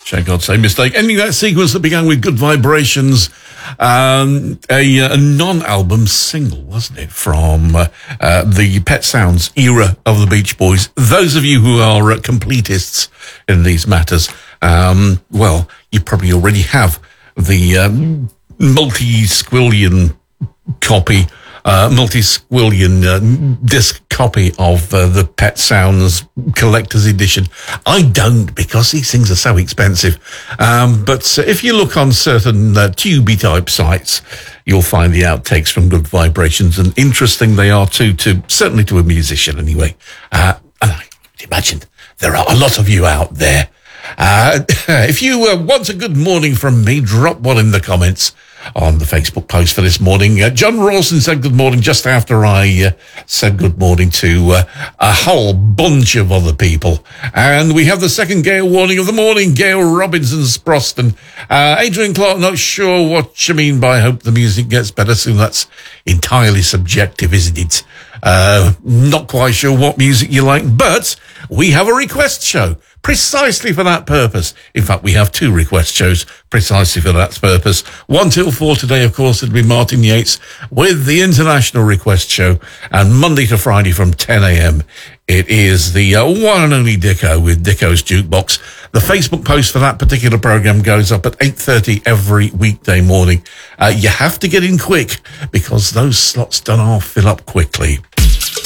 Shall God say mistake. Ending that sequence that began with Good Vibrations, a non-album single, wasn't it, from the Pet Sounds era of the Beach Boys. Those of you who are completists in these matters, well, you probably already have the multi-squillion disc copy of the Pet Sounds Collector's Edition. I don't, because these things are so expensive. But if you look on certain Tubi type sites, you'll find the outtakes from Good Vibrations, and interesting they are too, certainly to a musician anyway. And I imagine there are a lot of you out there. If you want a good morning from me, drop one in the comments on the Facebook post for this morning. John Rawson said good morning just after I said good morning to a whole bunch of other people. And we have the second Gale warning of the morning, Gail Robinson's Sproston. Adrian Clark, not sure what you mean by hope the music gets better soon. That's entirely subjective, isn't it? Not quite sure what music you like, but we have a request show precisely for that purpose. In fact, we have two request shows precisely for that purpose. 1 till 4 today, of course, it'll be Martin Yates with the International Request Show, and Monday to Friday from 10 a.m. it is the one and only Dicko with Dicko's Jukebox. The Facebook post for that particular program goes up at 8:30 every weekday morning. You have to get in quick because those slots don't all fill up quickly.